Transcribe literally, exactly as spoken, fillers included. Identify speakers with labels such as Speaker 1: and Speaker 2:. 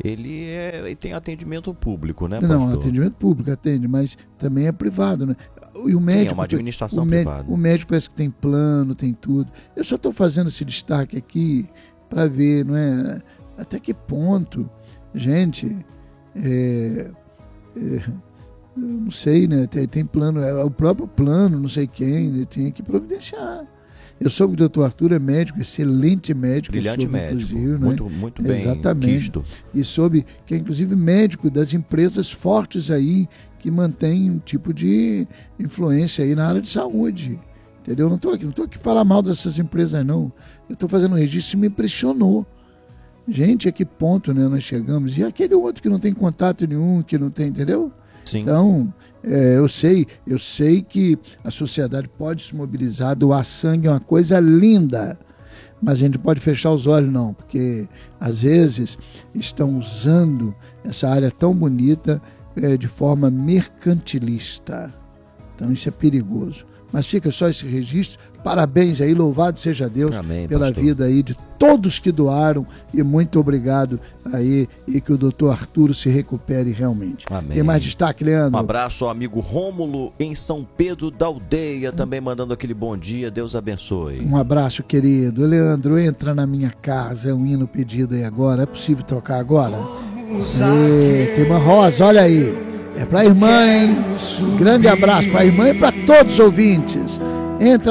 Speaker 1: ele, é, ele tem atendimento público, né, pastor?
Speaker 2: Não, atendimento público atende, mas também é privado, né? E o médico,
Speaker 1: Sim, é uma administração
Speaker 2: o
Speaker 1: privada.
Speaker 2: Médico, o médico parece que tem plano, tem tudo. Eu só estou fazendo esse destaque aqui para ver, não é? Até que ponto, gente, é, é, eu não sei, né? Tem, tem plano, é o próprio plano, não sei quem, ele tem que providenciar. Eu soube que o doutor Arthur é médico, excelente médico.
Speaker 1: Brilhante
Speaker 2: soube,
Speaker 1: médico,
Speaker 2: muito,
Speaker 1: né? muito bem
Speaker 2: Exatamente.
Speaker 1: quisto.
Speaker 2: E soube que é inclusive médico das empresas fortes aí, que mantém um tipo de influência aí na área de saúde. Entendeu? Não estou aqui, não estou aqui falar mal dessas empresas, não. Eu estou fazendo um registro e me impressionou. Gente, a que ponto, né, nós chegamos? E aquele outro que não tem contato nenhum, que não tem, entendeu?
Speaker 1: Sim.
Speaker 2: Então, é, eu sei, eu sei que a sociedade pode se mobilizar, doar sangue é uma coisa linda, mas a gente pode fechar os olhos não, porque às vezes estão usando essa área tão bonita é, de forma mercantilista. Então isso é perigoso. Mas fica só esse registro. Parabéns aí, louvado seja Deus.
Speaker 1: Amém,
Speaker 2: pela
Speaker 1: pastor.
Speaker 2: vida aí de todos que doaram e muito obrigado aí e que o doutor Arturo se recupere realmente.
Speaker 1: Amém.
Speaker 2: Tem mais destaque, Leandro?
Speaker 1: Um abraço ao amigo Rômulo em São Pedro da Aldeia, também mandando aquele bom dia, Deus abençoe.
Speaker 2: Um abraço, querido. Leandro, entra na minha casa, é um hino pedido aí agora, é possível tocar agora? E, tem uma rosa, olha aí. É pra irmã, hein? Grande abraço pra irmã e pra todos os ouvintes. Entra